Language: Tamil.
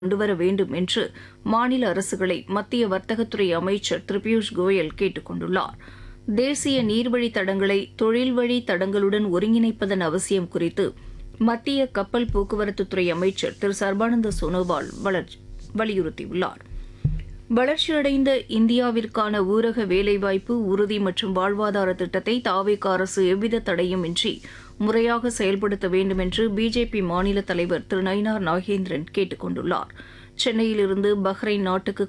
கொண்டுவர வேண்டும் என்று மாநில அரசுகளை மத்திய வர்த்தகத்துறை அமைச்சர் திரு பியூஷ் கோயல் கேட்டுக் கொண்டுள்ளார். தேசிய நீர்வழித் தடங்களை தொழில்வழி தடங்களுடன் ஒருங்கிணைப்பதன் அவசியம் குறித்து மத்திய கப்பல் போக்குவரத்துத்துறை அமைச்சர் திரு சர்பானந்த சோனோவால் வலியுறுத்தியுள்ளார். வளர்ச்சியடைந்த இந்தியாவிற்கான ஊரக வேலைவாய்ப்பு உறுதி மற்றும் வாழ்வாதார திட்டத்தை தாவேக அரசு எவ்வித தடையுமின்றி முறையாக செயல்படுத்த வேண்டும் என்று பிஜேபி மாநில தலைவர் திரு நயினார் நாகேந்திரன் கேட்டுக் கொண்டுள்ளார். சென்னையிலிருந்து பஹ்ரைன் நாட்டுக்கு